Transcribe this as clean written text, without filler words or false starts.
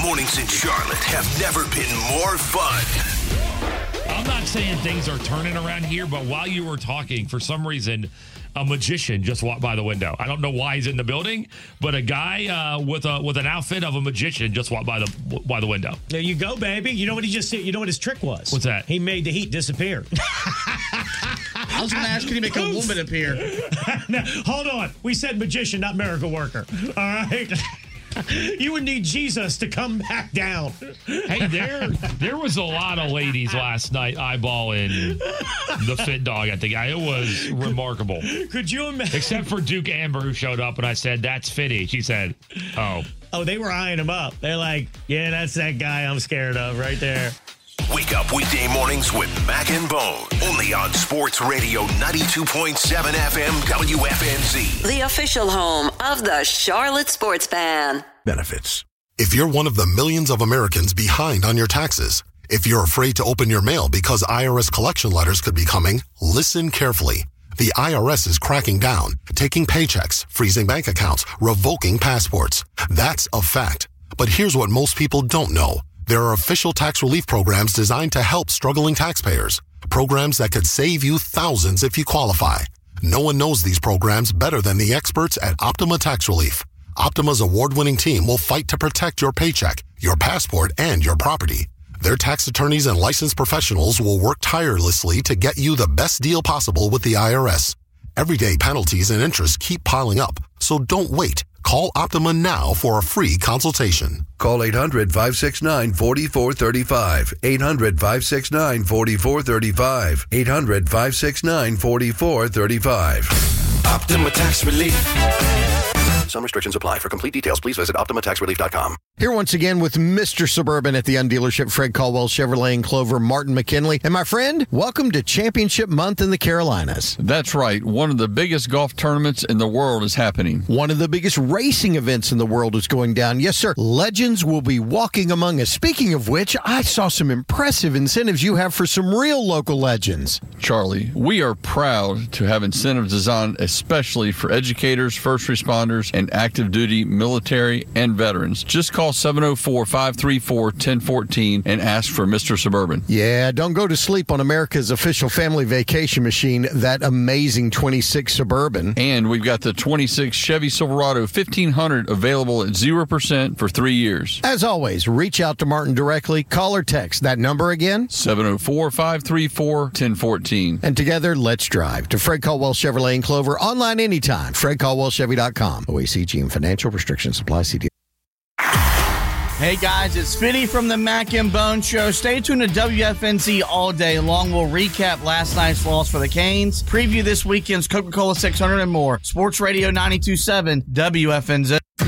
Mornings in Charlotte have never been more fun. I'm not saying things are turning around here, but while you were talking, for some reason, a magician just walked by the window. I don't know why he's in the building, but a guy with an outfit of a magician just walked by the window. There you go, baby. You know what he just did? You know what his trick was? What's that? He made the heat disappear. I was going to ask, can he make a woman appear? No, hold on. We said magician, not miracle worker. All right. You would need Jesus to come back down. Hey, there was a lot of ladies last night eyeballing the fit dog at the guy. It was remarkable. Could you imagine? Except for Duke Amber, who showed up, and I said, "That's Fitty." She said, "Oh." Oh, they were eyeing him up. They're like, yeah, that's that guy I'm scared of right there. Wake up weekday mornings with Mac and Bone. Only on Sports Radio 92.7 FM WFNZ. The official home of the Charlotte Sports Fan. Benefits. If you're one of the millions of Americans behind on your taxes, if you're afraid to open your mail because IRS collection letters could be coming, listen carefully. The IRS is cracking down, taking paychecks, freezing bank accounts, revoking passports. That's a fact. But here's what most people don't know. There are official tax relief programs designed to help struggling taxpayers. Programs that could save you thousands if you qualify. No one knows these programs better than the experts at Optima Tax Relief. Optima's award-winning team will fight to protect your paycheck, your passport, and your property. Their tax attorneys and licensed professionals will work tirelessly to get you the best deal possible with the IRS. Everyday penalties and interest keep piling up, so don't wait. Call Optima now for a free consultation. Call 800-569-4435. 800-569-4435. 800-569-4435. Optima Tax Relief. Some restrictions apply. For complete details, please visit OptimaTaxRelief.com. Here once again with Mr. Suburban at the Undine dealership, Fred Caldwell Chevrolet in Clover, Martin McKinley. And my friend, welcome to Championship Month in the Carolinas. That's right. One of the biggest golf tournaments in the world is happening. One of the biggest racing events in the world is going down. Yes, sir. Legends will be walking among us. Speaking of which, I saw some impressive incentives you have for some real local legends. Charlie, we are proud to have incentives designed especially for educators, first responders, and active duty military and veterans. Just call 704-534-1014 and ask for Mr. Suburban. Yeah, don't go to sleep on America's official family vacation machine, that amazing 26 Suburban. And we've got the 26 Chevy Silverado 1500 available at 0% for 3 years. As always, reach out to Martin directly. Call or text that number again, 704-534-1014. And together, let's drive to Fred Caldwell Chevrolet in Clover. Online anytime, FredCaldwellChevy.com. OACG and financial restrictions apply. CD. Hey guys, it's Fitty from the Mac and Bone Show. Stay tuned to WFNZ all day long. We'll recap last night's loss for the Canes, preview this weekend's Coca-Cola 600 and more. Sports Radio 92.7 WFNZ.